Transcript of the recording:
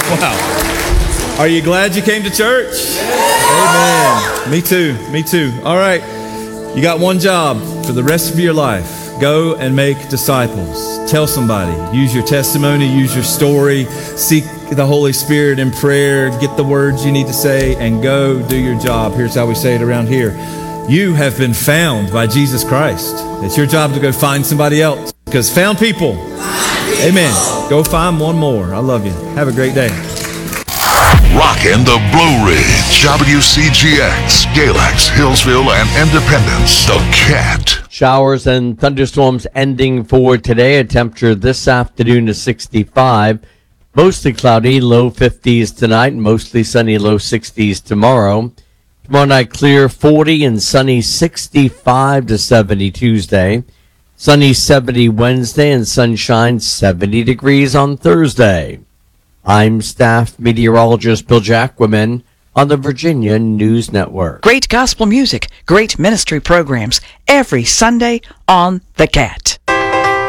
Wow. Are you glad you came to church? Amen. Me too. Me too. All right. You got one job for the rest of your life. Go and make disciples. Tell somebody. Use your testimony. Use your story. Seek the Holy Spirit in prayer. Get the words you need to say and go do your job. Here's how we say it around here. You have been found by Jesus Christ. It's your job to go find somebody else, because found people. Amen. Go find one more. I love you. Have a great day. Rockin' the Blue Ridge, WCGX, Galax, Hillsville, and Independence, The Cat. Showers and thunderstorms ending for today. A temperature this afternoon is 65. Mostly cloudy, low 50s tonight, and mostly sunny, low 60s tomorrow. Tomorrow night, clear 40 and sunny 65 to 70 Tuesday. Sunny 70 Wednesday and sunshine 70 degrees on Thursday. I'm staff meteorologist Bill Jacquemin on the Virginia News Network. Great gospel music, great ministry programs every Sunday on The Cat.